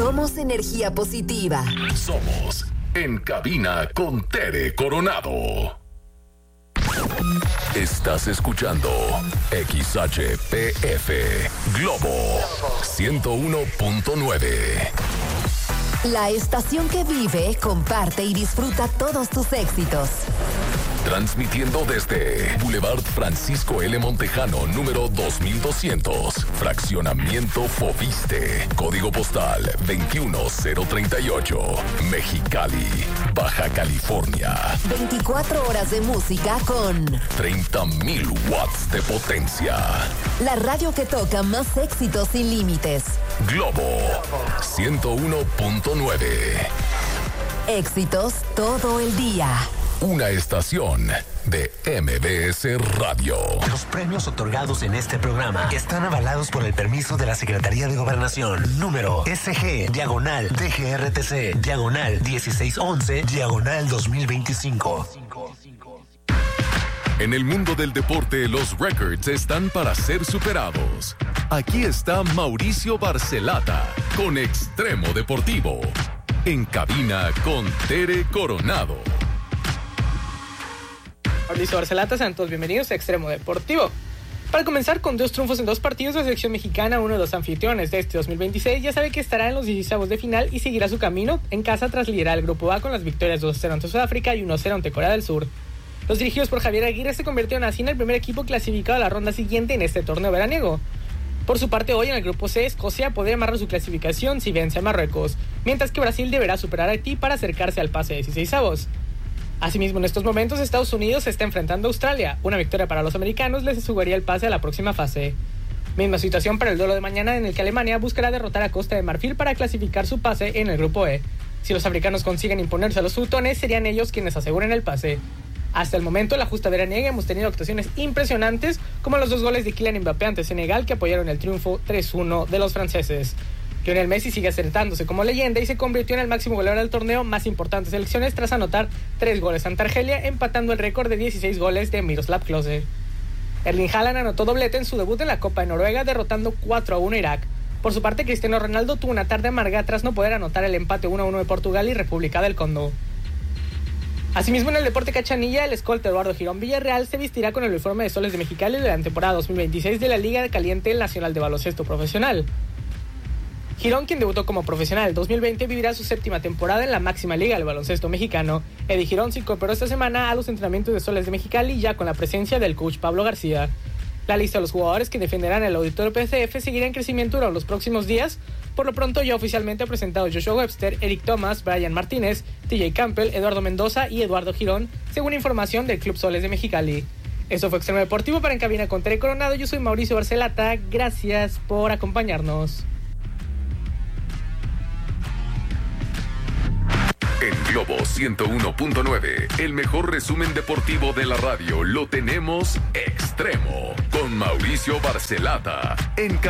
Somos energía positiva. Somos En Cabina con Tere Coronado. Estás escuchando XHPF Globo 101.9. La estación que vive, comparte y disfruta todos tus éxitos. Transmitiendo desde Boulevard Francisco L. Montejano, número 2200, Fraccionamiento Fobiste, Código Postal 21038, Mexicali, Baja California. 24 horas de música con 30,000 watts de potencia. La radio que toca más éxitos sin límites. Globo 101.9. Éxitos todo el día. Una estación de MBS Radio. Los premios otorgados en este programa están avalados por el permiso de la Secretaría de Gobernación. Número SG/DGRTC/1611/2025. En el mundo del deporte, los récords están para ser superados. Aquí está Mauricio Barcelata con Extremo Deportivo. En cabina con Tere Coronado. Mauricio Barcelata, sean todos bienvenidos a Extremo Deportivo. Para comenzar, con 2 triunfos en 2 partidos, la selección mexicana, uno de los anfitriones de este 2026, ya sabe que estará en los 16avos de final y seguirá su camino en casa tras liderar el Grupo A con las victorias 2-0 ante Sudáfrica y 1-0 ante Corea del Sur. Los dirigidos por Javier Aguirre se convirtieron así en el primer equipo clasificado a la ronda siguiente en este torneo veraniego. Por su parte, hoy en el Grupo C, Escocia podría amarrar su clasificación si vence a Marruecos, mientras que Brasil deberá superar a Haití para acercarse al pase de 16avos. Asimismo, en estos momentos, Estados Unidos se está enfrentando a Australia. Una victoria para los americanos les aseguraría el pase a la próxima fase. Misma situación para el duelo de mañana, en el que Alemania buscará derrotar a Costa de Marfil para clasificar su pase en el Grupo E. Si los africanos consiguen imponerse a los teutones, serían ellos quienes aseguren el pase. Hasta el momento, la justa veraniega hemos tenido actuaciones impresionantes, como los 2 goles de Kylian Mbappé ante Senegal, que apoyaron el triunfo 3-1 de los franceses. Lionel Messi sigue acertándose como leyenda y se convirtió en el máximo goleador del torneo más importante de selecciones tras anotar 3 goles ante Argelia, empatando el récord de 16 goles de Miroslav Klose. Erling Haaland anotó doblete en su debut en la Copa de Noruega, derrotando 4-1 a Irak. Por su parte, Cristiano Ronaldo tuvo una tarde amarga tras no poder anotar el empate 1-1 de Portugal y República del Congo. Asimismo, en el deporte cachanilla, el escolta Eduardo Girón Villarreal se vestirá con el uniforme de Soles de Mexicali de la temporada 2026 de la Liga Caliente Nacional de Baloncesto Profesional. Girón, quien debutó como profesional en 2020, vivirá su 7ª temporada en la máxima liga del baloncesto mexicano. Eddie Girón se incorporó esta semana a los entrenamientos de Soles de Mexicali, ya con la presencia del coach Pablo García. La lista de los jugadores que defenderán el auditorio PCF seguirá en crecimiento durante los próximos días. Por lo pronto, ya oficialmente ha presentado Joshua Webster, Eric Thomas, Brian Martínez, TJ Campbell, Eduardo Mendoza y Eduardo Girón, según información del Club Soles de Mexicali. Esto fue Extremo Deportivo. Para En Cabina con Tere Coronado, yo soy Mauricio Barcelata. Gracias por acompañarnos. En Globo 101.9, el mejor resumen deportivo de la radio lo tenemos Extremo con Mauricio Barcelata. En